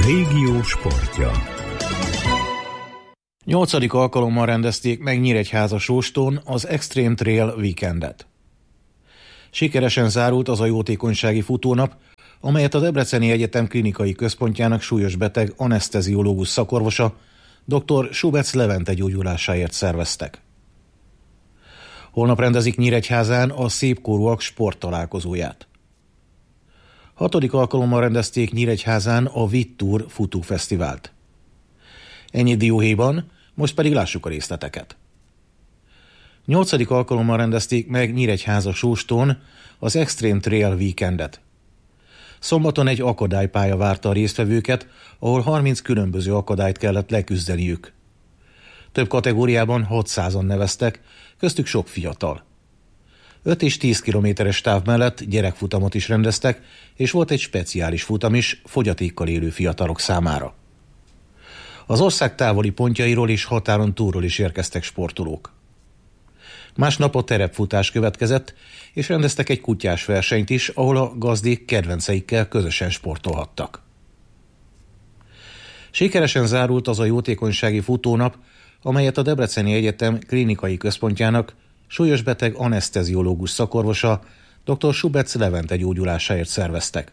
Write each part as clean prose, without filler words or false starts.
Régió sportja. 8. alkalommal rendezték meg Nyíregyháza-Sóstón az Extreme Trail Weekendet. Sikeresen zárult az a jótékonysági futónap, amelyet a Debreceni Egyetem klinikai központjának súlyos beteg aneszteziológus szakorvosa, dr. Subetz Levente gyógyulásáért szerveztek. Holnap rendezik Nyíregyházán a szépkorúak sporttalálkozóját. 6. alkalommal rendezték Nyíregyházán a Vittur futófesztivált. Ennyi dióhéjban, most pedig lássuk a részleteket. 8. alkalommal rendezték meg Nyíregyháza-Sóstón az Extreme Trail Weekendet. Szombaton egy akadálypálya várta a résztvevőket, ahol 30 különböző akadályt kellett leküzdeniük. Több kategóriában 600-an neveztek, köztük sok fiatal. 5 és 10 kilométeres táv mellett gyerekfutamot is rendeztek, és volt egy speciális futam is fogyatékkal élő fiatalok számára. Az ország távoli pontjairól és határon túlról is érkeztek sportolók. Másnap a terepfutás következett, és rendeztek egy kutyás versenyt is, ahol a gazdék kedvenceikkel közösen sportolhattak. Sikeresen zárult az a jótékonysági futónap, amelyet a Debreceni Egyetem klinikai központjának súlyos beteg aneszteziológus szakorvosa, dr. Subetz Levente gyógyulásáért szerveztek.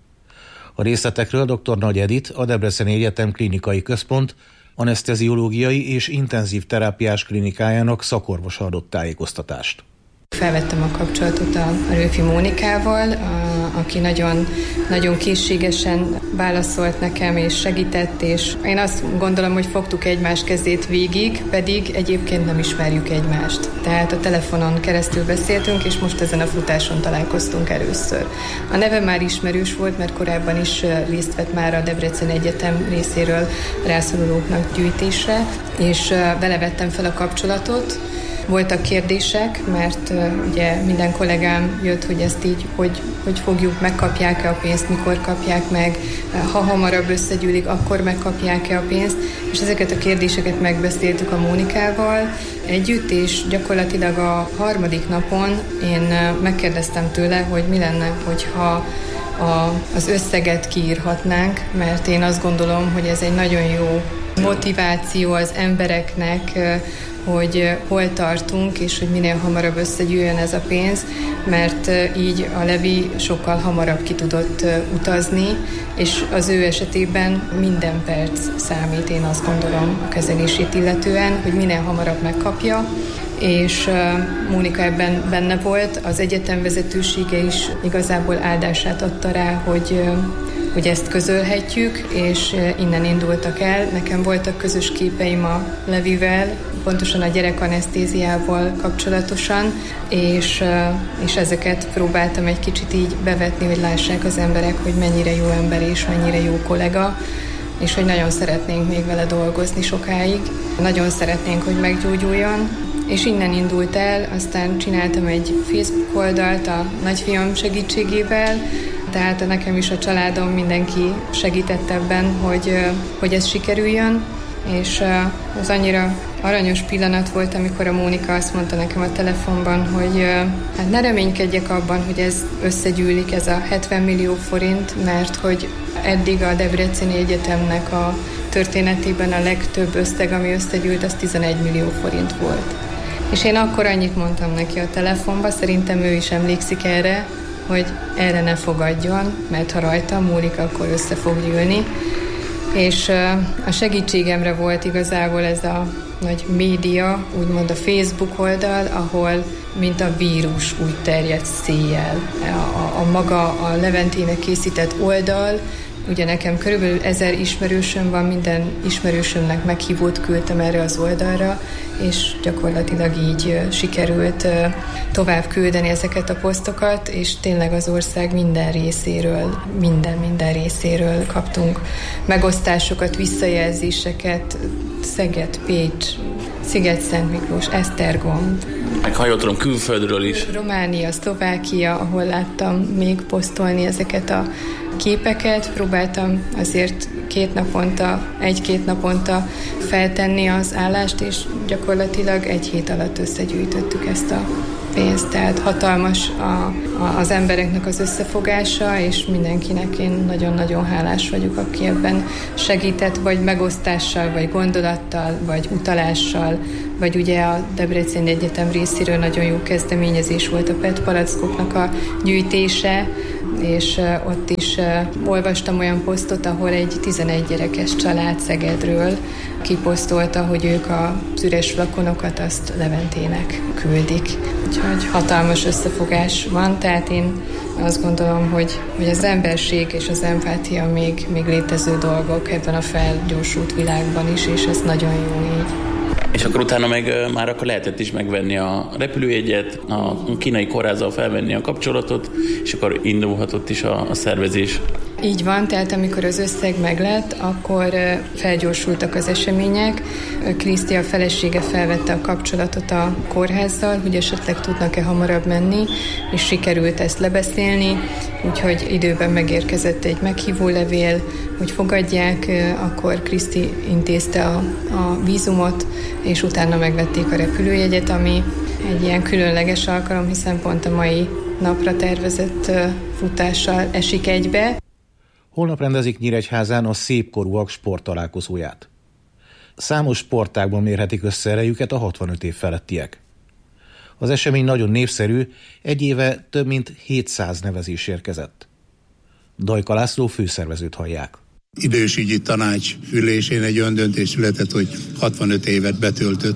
A részletekről dr. Nagy Edit, a Debreceni Egyetem klinikai központ aneszteziológiai és intenzív terápiás klinikájának szakorvosa adott tájékoztatást. Felvettem a kapcsolatot a Rőfi Mónikával, aki nagyon készségesen válaszolt nekem és segített, és én azt gondolom, hogy fogtuk egymás kezét végig, pedig egyébként nem ismerjük egymást. Tehát a telefonon keresztül beszéltünk, és most ezen a futáson találkoztunk először. A neve már ismerős volt, mert korábban is részt vett már a Debreceni Egyetem részéről rászorulóknak gyűjtésre, és vele vettem fel a kapcsolatot. Voltak kérdések, mert ugye minden kollégám jött, hogy ezt így, hogy fogjuk, megkapják-e a pénzt, mikor kapják meg, ha hamarabb összegyűlik, akkor megkapják-e a pénzt, és ezeket a kérdéseket megbeszéltük a Mónikával együtt, és gyakorlatilag a 3. napon én megkérdeztem tőle, hogy mi lenne, hogyha az összeget kiírhatnánk, mert én azt gondolom, hogy ez egy nagyon jó motiváció az embereknek, hogy hol tartunk, és hogy minél hamarabb összegyűjjön ez a pénz, mert így a Levi sokkal hamarabb ki tudott utazni, és az ő esetében minden perc számít, én azt gondolom a kezelését illetően, hogy minél hamarabb megkapja, és Mónika ebben benne volt, az egyetem vezetősége is igazából áldását adta rá, hogy ezt közölhetjük, és innen indultak el. Nekem voltak közös képeim a Levivel, pontosan a gyerekanesztéziával kapcsolatosan, és ezeket próbáltam egy kicsit így bevetni, hogy lássák az emberek, hogy mennyire jó ember és mennyire jó kollega, és hogy nagyon szeretnénk még vele dolgozni sokáig. Nagyon szeretnénk, hogy meggyógyuljon, és innen indult el, aztán csináltam egy Facebook oldalt a nagyfiam segítségével, tehát nekem is a családom, mindenki segített ebben, hogy ez sikerüljön, és az annyira aranyos pillanat volt, amikor a Mónika azt mondta nekem a telefonban, hogy hát ne reménykedjek abban, hogy ez összegyűlik, ez a 70 millió forint, mert hogy eddig a Debreceni Egyetemnek a történetében a legtöbb összeg, ami összegyűlt, az 11 millió forint volt. És én akkor annyit mondtam neki a telefonba, szerintem ő is emlékszik erre, hogy erre ne fogadjon, mert ha rajta múlik, akkor össze fog gyűlni. És a segítségemre volt igazából ez a nagy média, úgymond a Facebook oldal, ahol mint a vírus úgy terjedt széjjel. A maga a Leventének készített oldal, ugye nekem körülbelül 1000 ismerősöm van, minden ismerősömnek meghívót küldtem erre az oldalra, és gyakorlatilag így sikerült tovább küldeni ezeket a posztokat, és tényleg az ország minden részéről, minden részéről kaptunk megosztásokat, visszajelzéseket, Szeged, Pécs, Sziget-Szentmiklós, Esztergom. Meg ha jól tudom, külföldről is. Románia, Szlovákia, ahol láttam még posztolni ezeket a képeket. Próbáltam azért egy-két naponta feltenni az állást, és gyakorlatilag egy hét alatt összegyűjtöttük ezt a pénzt, tehát hatalmas az embereknek az összefogása, és mindenkinek én nagyon-nagyon hálás vagyok, aki ebben segített, vagy megosztással, vagy gondolattal, vagy utalással, vagy ugye a Debreceni Egyetem részéről nagyon jó kezdeményezés volt a PET palackoknak a gyűjtése, és ott is olvastam olyan posztot, ahol egy 11 gyerekes család Szegedről kiposztolta, hogy ők az üres flakonokat azt Leventének küldik. Úgyhogy hatalmas összefogás van, tehát én azt gondolom, hogy az emberség és az empátia még létező dolgok ebben a felgyorsult világban is, és ez nagyon jó így. És akkor utána meg már akkor lehetett is megvenni a repülőjegyet, a kínai kórházzal felvenni a kapcsolatot, és akkor indulhatott is a szervezés. Így van, tehát amikor az összeg meglett, akkor felgyorsultak az események. Kriszti, a felesége felvette a kapcsolatot a kórházzal, hogy esetleg tudnak-e hamarabb menni, és sikerült ezt lebeszélni, úgyhogy időben megérkezett egy meghívólevél, hogy fogadják, akkor Kriszti intézte a vízumot, és utána megvették a repülőjegyet, ami egy ilyen különleges alkalom, hiszen pont a mai napra tervezett futással esik egybe. Holnap rendezik Nyíregyházán a szépkorúak sporttalálkozóját. Számos sportágban mérhetik össze erejüket a 65 év felettiek. Az esemény nagyon népszerű, egy éve több mint 700 nevezés érkezett. Dajka László főszervezőt hallják. Idősügyi tanács ülésén egy olyan döntés született, hogy 65 évet betöltött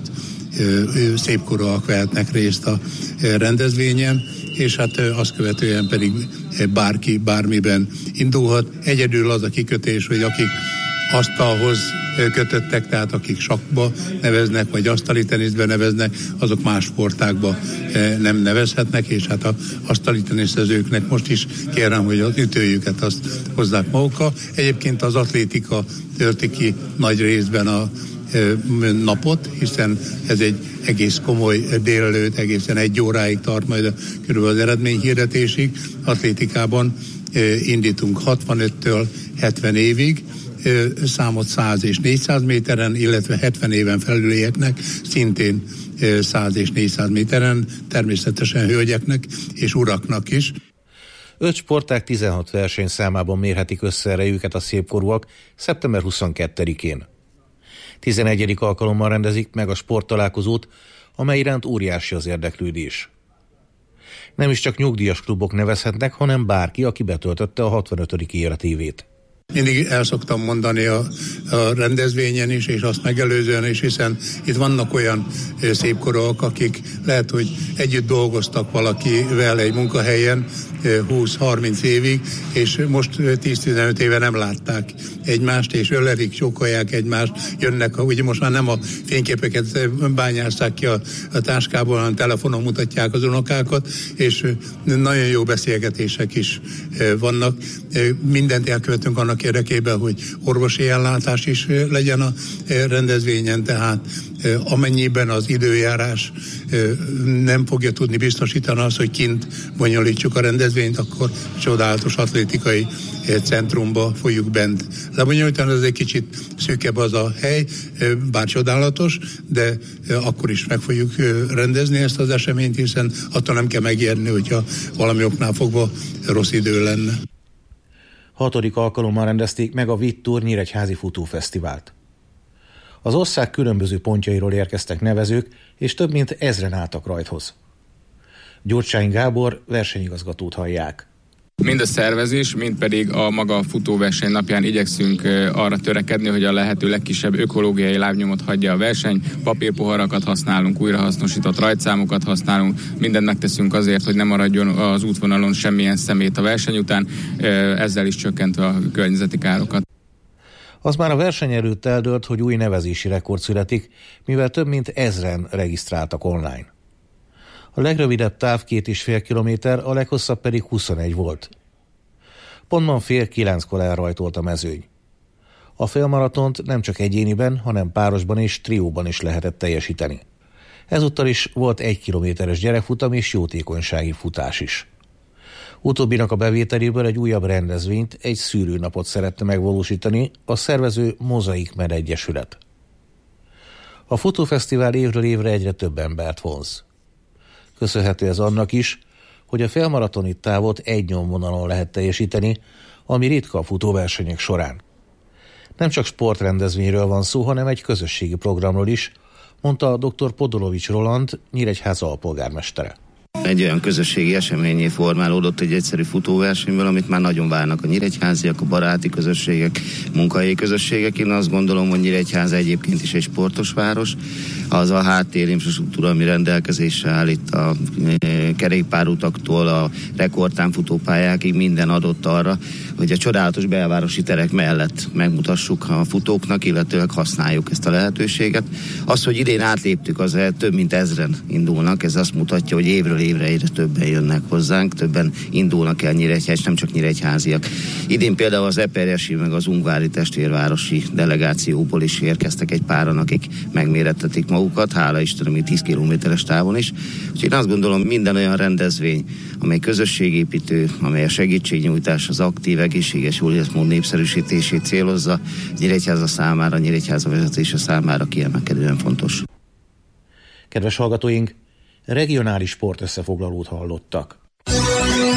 szépkorúak vehetnek részt a rendezvényen, és hát azt követően pedig bárki bármiben indulhat. Egyedül az a kikötés, hogy akik asztalhoz kötöttek, tehát akik sakkba neveznek, vagy asztali teniszbe neveznek, azok más sportágba nem nevezhetnek, és hát az asztali teniszezőknek most is kérem, hogy az ütőjüket azt hozzák magukkal. Egyébként az atlétika tölti ki nagy részben a napot, hiszen ez egy egész komoly délelőtt, egészen 1 óráig tart majd körülbelül az eredményhirdetésig. Atlétikában indítunk 65-től 70 évig, számot 100 és 400 méteren, illetve 70 éven felülieknek szintén 100 és 400 méteren, természetesen hölgyeknek és uraknak is. 5 sportág 16 versenyszámában mérhetik össze erejüket a szépkorúak szeptember 22-én. 11. alkalommal rendezik meg a sporttalálkozót, amely iránt óriási az érdeklődés. Nem is csak nyugdíjas klubok nevezhetnek, hanem bárki, aki betöltötte a 65. életévét. Mindig el szoktam mondani a rendezvényen is, és azt megelőzően is, hiszen itt vannak olyan szépkorúak, akik lehet, hogy együtt dolgoztak valakivel egy munkahelyen 20-30 évig, és most 10-15 éve nem látták egymást, és ölelik, csókolják egymást, jönnek, ugye most már nem a fényképeket bányásszák ki a táskából, hanem telefonon mutatják az unokákat, és nagyon jó beszélgetések is vannak. Mindent elkövetünk annak érdekében, hogy orvosi ellátás is legyen a rendezvényen, tehát amennyiben az időjárás nem fogja tudni biztosítani azt, hogy kint bonyolítsuk a rendezvényt, akkor csodálatos atlétikai centrumba fogjuk bent lebonyolítani. Ez egy kicsit szűkebb az a hely, bár csodálatos, de akkor is meg fogjuk rendezni ezt az eseményt, hiszen attól nem kell megijedni, hogyha valami oknál fogva rossz idő lenne. 6. alkalommal rendezték meg a Vittur Nyíregyházi Futófesztivált. Az ország különböző pontjairól érkeztek nevezők, és több mint 1000-en álltak rajthoz. Gyurcsány Gábor versenyigazgatót hallják. Mind a szervezés, mind pedig a maga futóverseny napján igyekszünk arra törekedni, hogy a lehető legkisebb ökológiai lábnyomot hagyja a verseny. Papírpoharakat használunk, újrahasznosított rajtszámokat használunk, mindent megteszünk azért, hogy ne maradjon az útvonalon semmilyen szemét a verseny után, ezzel is csökkentve a környezeti károkat. Az már a verseny előtt eldőlt, hogy új nevezési rekord születik, mivel több mint 1000-en regisztráltak online. A legrövidebb táv 2,5 kilométer, a leghosszabb pedig 21 volt. Pontban 8:30 elrajtolt a mezőny. A félmaratont nem csak egyéniben, hanem párosban és trióban is lehetett teljesíteni. Ezúttal is volt 1 kilométeres gyerekfutam és jótékonysági futás is. Utóbbinak a bevételéből egy újabb rendezvényt, egy szűrőnapot szeretne megvalósítani a szervező Mozaik Med Egyesület. A futófesztivál évről évre egyre több embert vonz. Köszönhető ez annak is, hogy a félmaratoni távot egy nyomvonalon lehet teljesíteni, ami ritka a futóversenyek során. Nem csak sportrendezvényről van szó, hanem egy közösségi programról is, mondta a dr. Podolovics Roland, Nyíregyháza alpolgármestere. Egy olyan közösségi eseményé formálódott egy egyszerű futóversenyből, amit már nagyon várnak a nyíregyháziak, a baráti közösségek, munkahelyi közösségek. Én azt gondolom, hogy Nyíregyháza egyébként is egy sportos város. Az a háttérinfrastruktúra, ami rendelkezésre áll itt a kerékpárutaktól a rekordtámfutópályákig, minden adott arra, hogy a csodálatos belvárosi terek mellett megmutassuk a futóknak, illetőleg használjuk ezt a lehetőséget. Az, hogy idén átléptük, az több mint 1000-en indulnak, ez azt mutatja, hogy évről évre egyre többen jönnek hozzánk, többen indulnak el Nyíregyház, nem csak nyíregyháziak. Idén például az eperjesi meg az ungvári testvérvárosi delegációból is érkeztek egy páran, akik megmérettetik magukat, hála Istenem, 10 kilométeres távon is. Úgyhogy én azt gondolom, minden olyan rendezvény, amely közösségépítő, amely a segítségnyújtás, az aktív, egészséges életmód népszerűsítését célozza, Nyíregyháza számára, Nyíregyháza vezetése számára kiemelkedően fontos. Kedves hallgatóink, regionális sportösszefoglalót hallottak.